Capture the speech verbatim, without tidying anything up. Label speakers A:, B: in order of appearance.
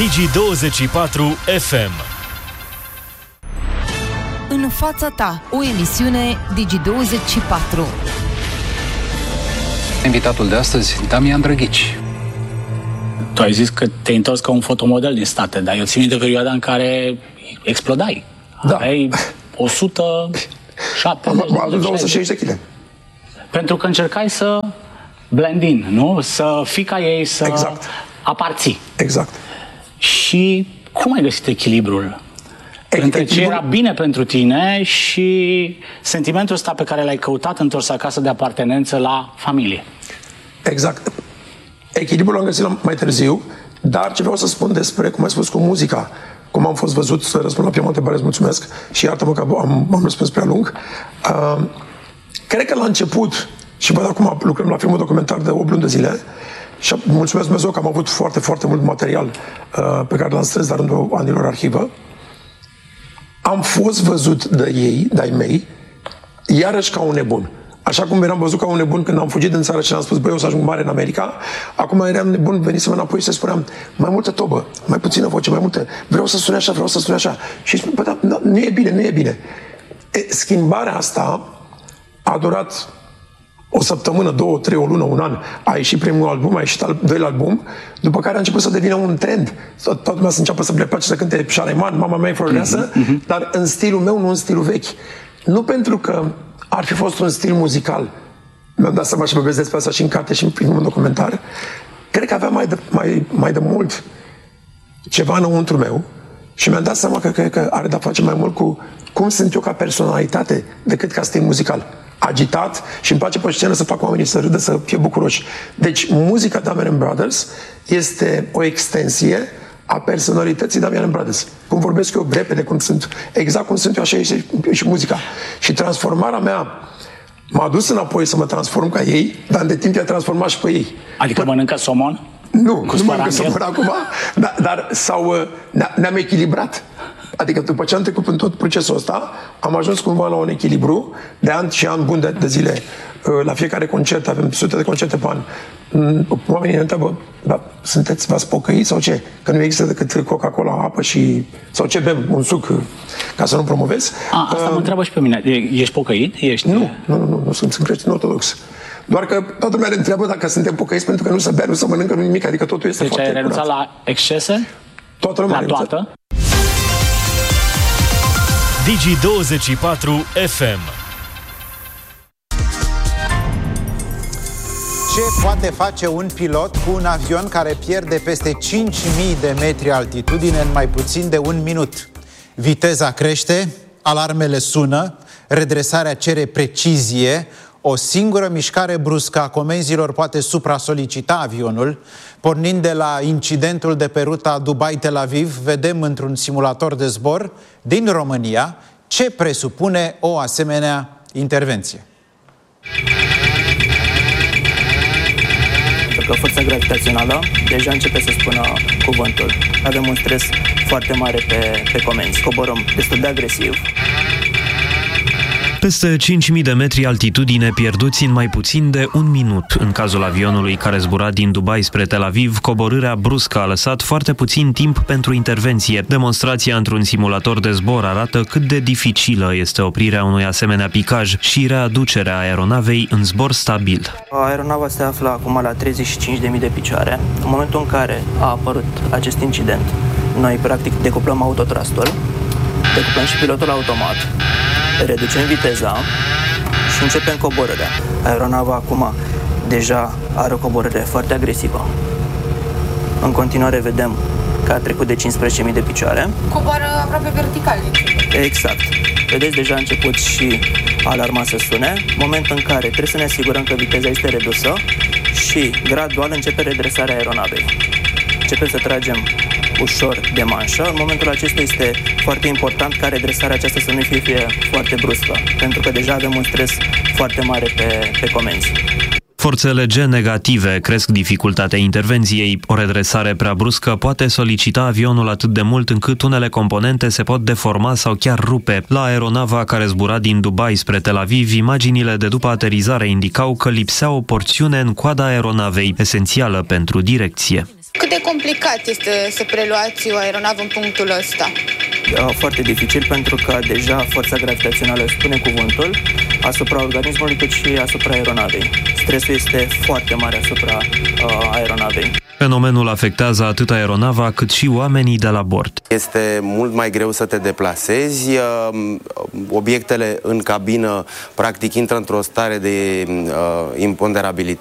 A: Digi douăzeci și patru F M.
B: În fața ta, o emisiune Digi douăzeci și patru.
C: Invitatul de astăzi, Damian Drăghici.
D: Tu ai zis că te-ai întors ca un fotomodel din state, dar eu țin de perioada în care explodai.
E: Da.
D: Aveai o sută șaptezeci
E: M-a adus la o sută șaizeci de kilograme.
D: Pentru că încercai să blend in, nu? Să fii ca ei, să
E: exact.
D: aparții.
E: Exact.
D: Și cum ai găsit echilibrul?
E: E-
D: Între
E: echilibrul...
D: ce era bine pentru tine și sentimentul ăsta pe care l-ai căutat întors acasă de apartenență la familie.
E: Exact. Echilibrul l-am găsit mai târziu, dar ce vreau să spun despre, cum ai spus, cu muzica, cum am fost văzut, să răspund la prima întrebare, îți mulțumesc și iartă-mă că am, am răspuns prea lung. Uh, cred că la început, și văd acum lucrăm la filmul documentar de opt luni de zile, și mulțumesc Dumnezeu că am avut foarte, foarte mult material uh, pe care l-am strâns la rândul anilor arhivă. Am fost văzut de ei, de-ai mei, iarăși ca un nebun. Așa cum eram văzut ca un nebun când am fugit din țară și am spus, băi, o să ajung mare în America, acum eram nebun, venisem înapoi și să spuneam, mai multă tobă, mai puțină voce, mai multă, vreau să sune așa, vreau să sune așa. Și spun, bă, da, nu e bine, nu e bine. E, schimbarea asta a durat o săptămână, două, trei, o lună, un an. A ieșit primul album, a ieșit al doilea album, după care a început să devină un trend. Toată lumea să înceapă să le place să cânte Șareman, Mama mea e floreasă, mm-hmm. dar în stilul meu, nu în stilul vechi. Nu pentru că ar fi fost un stil muzical. Mi-am dat seama și vorbesc despre asta și în carte și în primul documentar. Cred că avea mai de, mai, mai de mult ceva înăuntru meu și mi-am dat seama că, că, că are de-a face mai mult cu cum sunt eu ca personalitate decât ca stil muzical. Agitat și îmi place pe scenă să fac oamenii să râdă, să fie bucuroși. Deci muzica Damian Brothers este o extensie a personalității Damian Brothers. Cum vorbesc eu repede, cum sunt, exact cum sunt eu, așa e și, și muzica. Și transformarea mea m-a dus înapoi să mă transform ca ei, dar de timp i-a transformat și pe ei.
D: Adică P- mănâncă somon?
E: Nu, nu mănâncă somon acum, dar, dar sau ne- ne-am echilibrat. Adică după ce am trecut în tot procesul ăsta, am ajuns cumva la un echilibru de ani și ani buni de, de zile. La fiecare concert, avem sute de concerte pe an. Oamenii ne întreabă, da, sunteți, v-ați pocăit sau ce? Că nu există decât Coca-Cola, apă și... sau ce bem, un suc, ca să nu promovez.
D: A, asta uh, mă întreabă și pe mine. Ești pocăit? Ești...
E: Nu, nu, nu, nu, nu sunt, sunt creștin ortodox. Doar că toată lumea ne întreabă dacă suntem pocăiți pentru că nu se bea, nu se mănâncă, nu nimic, adică totul este
D: deci
E: foarte
D: ai renunțat
E: curat.
D: la excese?
E: Toată lumea
D: la toată?
A: Digi douăzeci și patru F M.
F: Ce poate face un pilot cu un avion care pierde peste cinci mii de metri altitudine în mai puțin de un minut? Viteza crește, alarmele sună, redresarea cere precizie, o singură mișcare bruscă a comenzilor poate supra-solicita avionul. Pornind de la incidentul de pe ruta Dubai-Tel Aviv, vedem într-un simulator de zbor din România ce presupune o asemenea intervenție.
G: Pentru că forța gravitațională deja începe să spună cuvântul. Avem un stres foarte mare pe, pe comenzi. Coborăm destul de agresiv.
H: Peste cinci mii de metri altitudine pierduți în mai puțin de un minut. În cazul avionului care zbura din Dubai spre Tel Aviv, coborârea bruscă a lăsat foarte puțin timp pentru intervenție. Demonstrația într-un simulator de zbor arată cât de dificilă este oprirea unui asemenea picaj și readucerea aeronavei în zbor stabil.
G: Aeronava se află acum la treizeci și cinci de mii de picioare. În momentul în care a apărut acest incident, noi practic decuplăm autotrastul, decuplăm și pilotul automat, reducem viteza și începem coborârea. Aeronava acum deja are o coborâre foarte agresivă. În continuare vedem că a trecut de cincisprezece mii de picioare.
I: Coboară aproape vertical.
G: Exact. Vedeți, deja a început și alarma să sune, moment în care trebuie să ne asigurăm că viteza este redusă și gradual începe redresarea aeronavei. Începem să tragem ușor de manșă. În momentul acesta este foarte important ca redresarea aceasta să nu fie, fie foarte bruscă, pentru că deja avem un stres foarte mare pe, pe comenzi.
H: Forțele G negative cresc dificultatea intervenției. O redresare prea bruscă poate solicita avionul atât de mult încât unele componente se pot deforma sau chiar rupe. La aeronava care zbura din Dubai spre Tel Aviv, imaginile de după aterizare indicau că lipsea o porțiune în coada aeronavei, esențială pentru direcție.
I: Cât de complicat este să preluați o aeronavă în punctul ăsta?
G: Foarte dificil, pentru că deja forța gravitațională spune cuvântul asupra organismului cât și asupra aeronavei. Stresul este foarte mare asupra uh, aeronavei.
H: Fenomenul afectează atât aeronava cât și oamenii de la bord.
J: Este mult mai greu să te deplasezi, obiectele în cabină practic intră într-o stare de uh, imponderabilitate.